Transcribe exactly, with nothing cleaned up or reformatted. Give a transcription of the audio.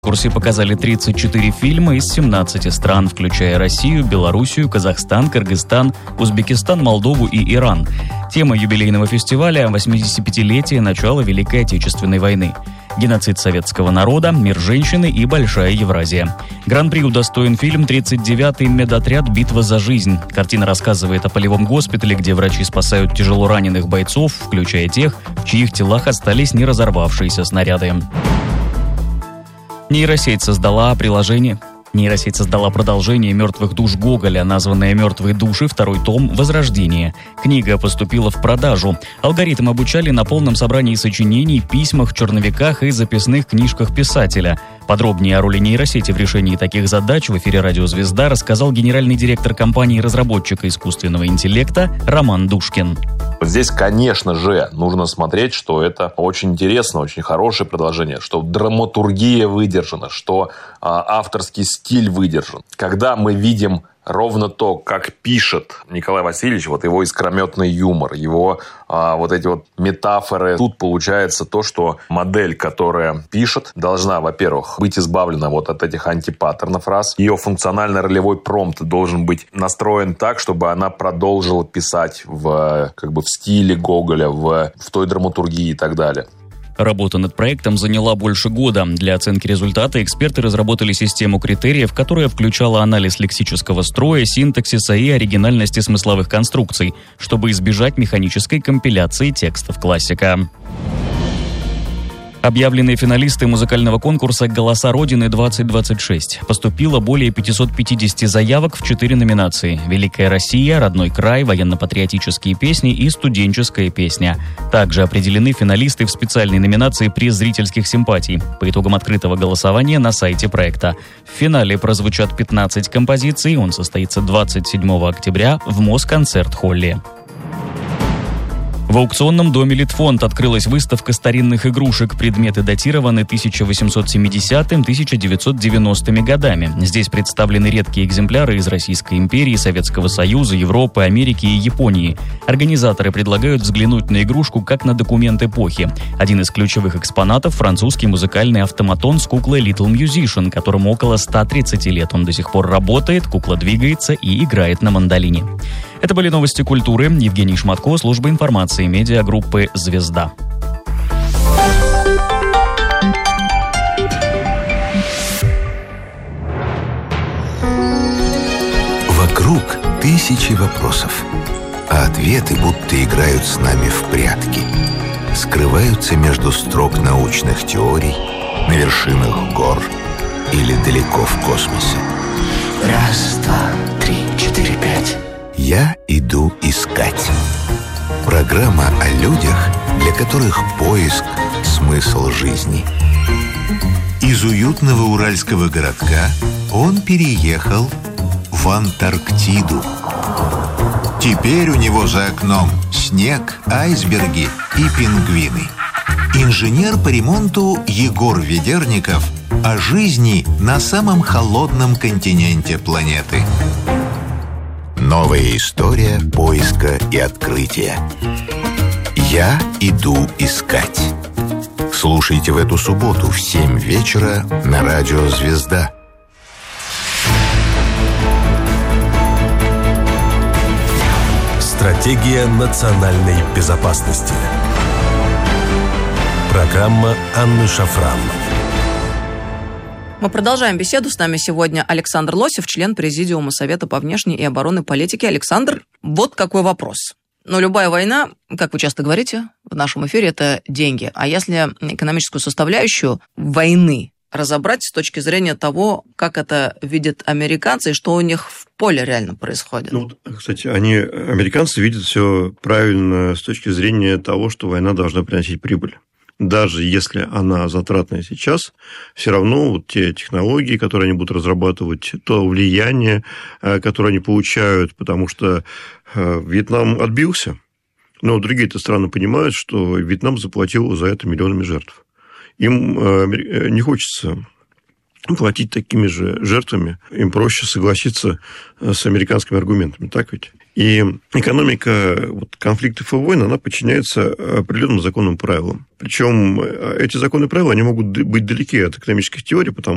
В конкурсе показали тридцать четыре фильма из семнадцати стран, включая Россию, Белоруссию, Казахстан, Кыргызстан, Узбекистан, Молдову и Иран. Тема юбилейного фестиваля – восьмидесятипятилетие начала Великой Отечественной войны. Геноцид советского народа, мир женщины и Большая Евразия. Гран-при удостоен фильм «тридцать девятый медотряд. Битва за жизнь». Картина рассказывает о полевом госпитале, где врачи спасают тяжело раненых бойцов, включая тех, в чьих телах остались не разорвавшиеся снаряды. Нейросеть создала приложение... Нейросеть создала продолжение «Мертвых душ» Гоголя, названное «Мертвые души», второй том «Возрождение». Книга поступила в продажу. Алгоритм обучали на полном собрании сочинений, письмах, черновиках и записных книжках писателя. Подробнее о роли нейросети в решении таких задач в эфире «Радио Звезда» рассказал генеральный директор компании-разработчика искусственного интеллекта Роман Душкин. Здесь, конечно же, нужно смотреть, что это очень интересно, очень хорошее предложение, что драматургия выдержана, что а, авторский стиль выдержан. Когда мы видим ровно то, как пишет Николай Васильевич, вот его искрометный юмор, его а, вот эти вот метафоры. Тут получается то, что модель, которая пишет, должна, во-первых, быть избавлена вот от этих антипаттернов раз. Ее функционально-ролевой промпт должен быть настроен так, чтобы она продолжила писать в, как бы, в стиле Гоголя, в, в той драматургии и так далее. Работа над проектом заняла больше года. Для оценки результата эксперты разработали систему критериев, которая включала анализ лексического строя, синтаксиса и оригинальности смысловых конструкций, чтобы избежать механической компиляции текстов классика. Объявленные финалисты музыкального конкурса «Голоса Родины-двадцать двадцать шесть». Поступило более пятьсот пятьдесят заявок в четыре номинации: «Великая Россия», «Родной край», «Военно-патриотические песни» и «Студенческая песня». Также определены финалисты в специальной номинации «Приз зрительских симпатий» по итогам открытого голосования на сайте проекта. В финале прозвучат пятнадцать композиций. Он состоится двадцать седьмого октября в Москонцерт-холле. В аукционном доме «Литфонд» открылась выставка старинных игрушек. Предметы датированы тысяча восемьсот семидесятым — тысяча девятьсот девяностыми годами. Здесь представлены редкие экземпляры из Российской империи, Советского Союза, Европы, Америки и Японии. Организаторы предлагают взглянуть на игрушку как на документ эпохи. Один из ключевых экспонатов – французский музыкальный автоматон с куклой Little Musician, которому около ста тридцати лет. Он до сих пор работает, кукла двигается и играет на мандолине. Это были новости культуры. Евгений Шматко, служба информации медиагруппы «Звезда». Вокруг тысячи вопросов, а ответы будто играют с нами в прятки. Скрываются между строк научных теорий, на вершинах гор или далеко в космосе. Раз, два, три, четыре, пять. Я иду искать. Программа о людях, для которых поиск – смысл жизни. Из уютного уральского городка он переехал в Антарктиду. Теперь у него за окном снег, айсберги и пингвины. Инженер по ремонту Егор Ведерников о жизни на самом холодном континенте планеты. Новая история поиска и открытия. Я иду искать. Слушайте в эту субботу в семь вечера на радио «Звезда». Стратегия национальной безопасности. Программа Анны Шафран. Мы продолжаем беседу. С нами сегодня Александр Лосев, член Президиума Совета по внешней и оборонной политике. Александр, вот какой вопрос. Но любая война, как вы часто говорите в нашем эфире, это деньги. А если экономическую составляющую войны разобрать с точки зрения того, как это видят американцы и что у них в поле реально происходит? Ну, кстати, они, американцы, видят все правильно с точки зрения того, что война должна приносить прибыль. Даже если она затратная сейчас, все равно вот те технологии, которые они будут разрабатывать, то влияние, которое они получают, потому что Вьетнам отбился, но другие-то страны понимают, что Вьетнам заплатил за это миллионами жертв. Им не хочется платить такими же жертвами, им проще согласиться с американскими аргументами, так ведь? И экономика вот, конфликтов и войн, она подчиняется определенным законным правилам. Причем эти законы и правила, они могут быть далеки от экономических теорий, потому